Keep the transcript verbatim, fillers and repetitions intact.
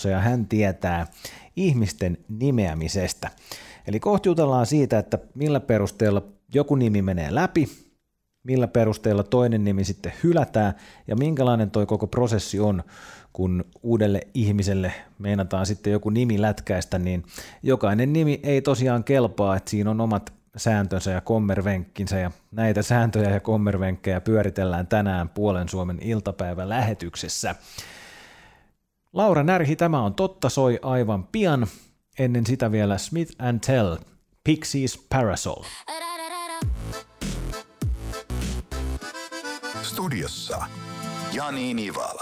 ja hän tietää ihmisten nimeämisestä. Eli kohta jutellaan siitä, että millä perusteella joku nimi menee läpi, millä perusteella toinen nimi sitten hylätään ja minkälainen toi koko prosessi on, kun uudelle ihmiselle meinataan sitten joku nimi lätkäistä, niin jokainen nimi ei tosiaan kelpaa, että siinä on omat sääntönsä ja kommervenkkinsä ja näitä sääntöjä ja kommervenkkejä pyöritellään tänään Puolen Suomen iltapäivän lähetyksessä. Laura Närhi, tämä on totta, soi aivan pian. Ennen sitä vielä Smith and Tell, Pixies Parasol. Studiossa Jani Nivala.